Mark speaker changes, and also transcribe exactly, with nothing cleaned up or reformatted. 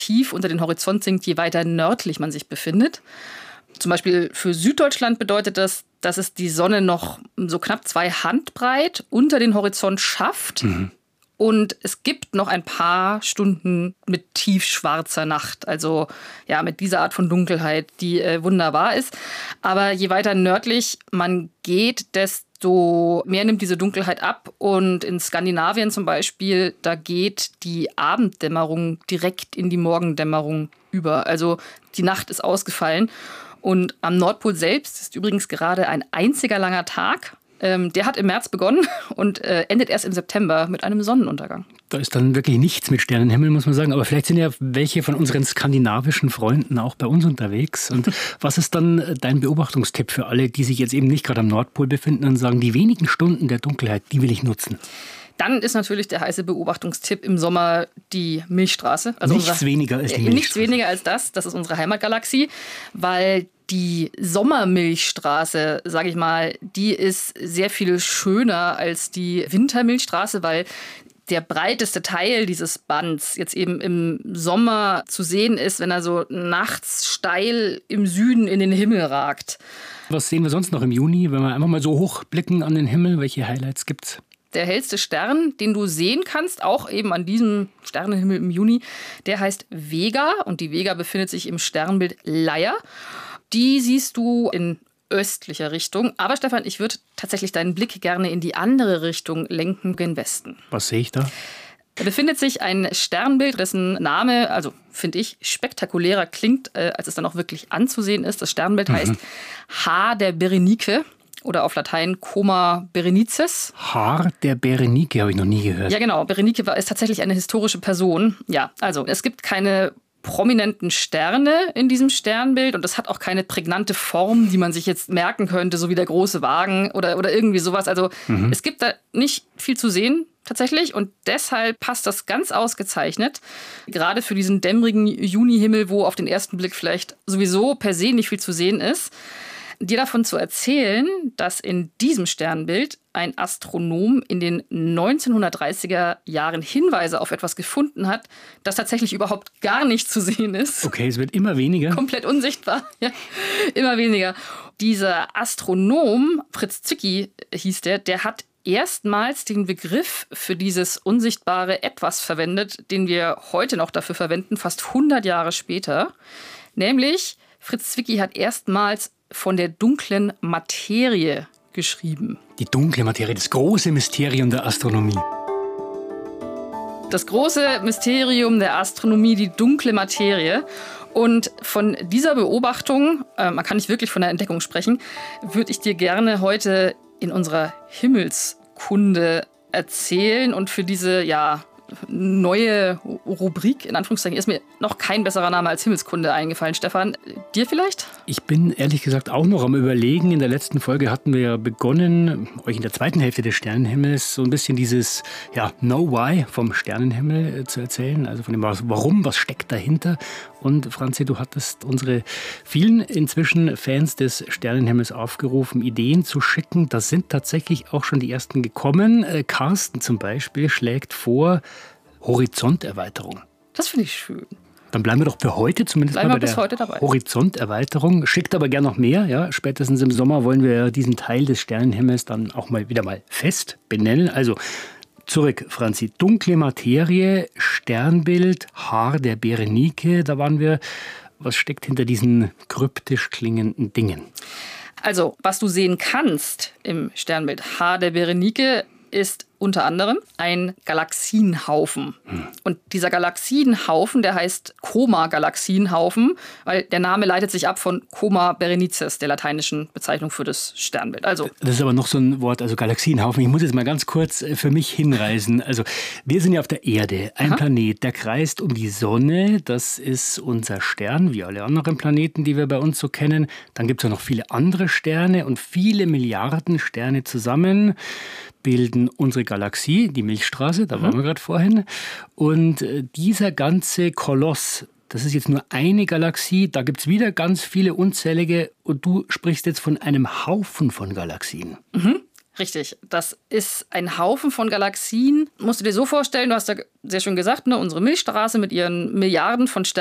Speaker 1: tief unter den Horizont sinkt, je weiter nördlich man sich befindet. Zum Beispiel für Süddeutschland bedeutet das, dass es die Sonne noch so knapp zwei Handbreit unter den Horizont schafft. Mhm. Und es gibt noch ein paar Stunden mit tiefschwarzer Nacht. Also ja, mit dieser Art von Dunkelheit, die äh, wunderbar ist. Aber je weiter nördlich man geht, desto mehr nimmt diese Dunkelheit ab. Und in Skandinavien zum Beispiel, da geht die Abenddämmerung direkt in die Morgendämmerung über. Also die Nacht ist ausgefallen. Und am Nordpol selbst ist übrigens gerade ein einziger langer Tag. Ähm, der hat im März begonnen und äh, endet erst im September mit einem Sonnenuntergang.
Speaker 2: Da ist dann wirklich nichts mit Sternenhimmel, muss man sagen. Aber vielleicht sind ja welche von unseren skandinavischen Freunden auch bei uns unterwegs. Und was ist dann dein Beobachtungstipp für alle, die sich jetzt eben nicht gerade am Nordpol befinden und sagen, die wenigen Stunden der Dunkelheit, die will ich nutzen?
Speaker 1: Dann ist natürlich der heiße Beobachtungstipp im Sommer die Milchstraße. Also
Speaker 2: nichts
Speaker 1: unsere,
Speaker 2: weniger als die
Speaker 1: äh,
Speaker 2: Milchstraße.
Speaker 1: Nichts weniger als das. Das ist unsere Heimatgalaxie, weil die Sommermilchstraße, sage ich mal, die ist sehr viel schöner als die Wintermilchstraße, weil der breiteste Teil dieses Bands jetzt eben im Sommer zu sehen ist, wenn er so nachts steil im Süden in den Himmel ragt.
Speaker 2: Was sehen wir sonst noch im Juni, wenn wir einfach mal so hochblicken an den Himmel? Welche Highlights gibt's?
Speaker 1: Der hellste Stern, den du sehen kannst, auch eben an diesem Sternenhimmel im Juni, der heißt Vega. Und die Vega befindet sich im Sternbild Leier. Die siehst du in östlicher Richtung. Aber Stefan, ich würde tatsächlich deinen Blick gerne in die andere Richtung lenken, gen Westen.
Speaker 2: Was sehe ich da?
Speaker 1: Da befindet sich ein Sternbild, dessen Name, also finde ich, spektakulärer klingt, äh, als es dann auch wirklich anzusehen ist. Das Sternbild mhm. heißt H der Berenike. Oder auf Latein Coma Berenices.
Speaker 2: Haar der Berenike habe ich noch nie gehört.
Speaker 1: Ja, genau. Berenike war, ist tatsächlich eine historische Person. Ja, also es gibt keine prominenten Sterne in diesem Sternbild und es hat auch keine prägnante Form, die man sich jetzt merken könnte, so wie der große Wagen oder, oder irgendwie sowas. Also mhm. es gibt da nicht viel zu sehen tatsächlich und deshalb passt das ganz ausgezeichnet, gerade für diesen dämmerigen Junihimmel, wo auf den ersten Blick vielleicht sowieso per se nicht viel zu sehen ist, dir davon zu erzählen, dass in diesem Sternbild ein Astronom in den neunzehnhundertdreißiger Jahren Hinweise auf etwas gefunden hat, das tatsächlich überhaupt gar nicht zu sehen ist.
Speaker 2: Okay, es wird immer weniger.
Speaker 1: Komplett unsichtbar, ja, immer weniger. Dieser Astronom, Fritz Zwicky hieß der, der hat erstmals den Begriff für dieses unsichtbare Etwas verwendet, den wir heute noch dafür verwenden, fast hundert Jahre später. Nämlich, Fritz Zwicky hat erstmals von der dunklen Materie geschrieben.
Speaker 2: Die dunkle Materie, das große Mysterium der Astronomie.
Speaker 1: Das große Mysterium der Astronomie, die dunkle Materie. Und von dieser Beobachtung, äh, man kann nicht wirklich von der Entdeckung sprechen, würde ich dir gerne heute in unserer Himmelskunde erzählen. Und für diese, ja, neue Rubrik, in Anführungszeichen, ist mir noch kein besserer Name als Himmelskunde eingefallen. Stefan, dir vielleicht?
Speaker 2: Ich bin ehrlich gesagt auch noch am Überlegen. In der letzten Folge hatten wir ja begonnen, euch in der zweiten Hälfte des Sternenhimmels so ein bisschen dieses ja, Know Why vom Sternenhimmel zu erzählen. Also von dem Warum, was steckt dahinter. Und Franzi, du hattest unsere vielen inzwischen Fans des Sternenhimmels aufgerufen, Ideen zu schicken. Da sind tatsächlich auch schon die ersten gekommen. Carsten zum Beispiel schlägt vor, Horizonterweiterung.
Speaker 1: Das finde ich schön.
Speaker 2: Dann bleiben wir doch für heute zumindest
Speaker 1: bleiben
Speaker 2: mal bei
Speaker 1: bis
Speaker 2: der
Speaker 1: heute dabei.
Speaker 2: Horizonterweiterung. Schickt aber gern noch mehr. Ja? Spätestens im Sommer wollen wir diesen Teil des Sternenhimmels dann auch mal wieder mal fest benennen. Also zurück, Franzi. Dunkle Materie, Sternbild, Haar der Berenike. Da waren wir. Was steckt hinter diesen kryptisch klingenden Dingen?
Speaker 1: Also, was du sehen kannst im Sternbild Haar der Berenike, ist unter anderem ein Galaxienhaufen. Hm. Und dieser Galaxienhaufen, der heißt Coma-Galaxienhaufen, weil der Name leitet sich ab von Coma Berenices, der lateinischen Bezeichnung für das Sternbild. Also,
Speaker 2: das ist aber noch so ein Wort, also Galaxienhaufen. Ich muss jetzt mal ganz kurz für mich hinreisen. Also wir sind ja auf der Erde, ein Aha. Planet, der kreist um die Sonne. Das ist unser Stern, wie alle anderen Planeten, die wir bei uns so kennen. Dann gibt es ja noch viele andere Sterne und viele Milliarden Sterne zusammen bilden unsere Galaxie, die Milchstraße, da mhm. waren wir gerade vorhin. Und dieser ganze Koloss, das ist jetzt nur eine Galaxie, da gibt es wieder ganz viele unzählige und du sprichst jetzt von einem Haufen von Galaxien.
Speaker 1: Mhm. Richtig, das ist ein Haufen von Galaxien. Musst du dir so vorstellen, du hast ja sehr schön gesagt, ne, unsere Milchstraße mit ihren Milliarden von Sternen.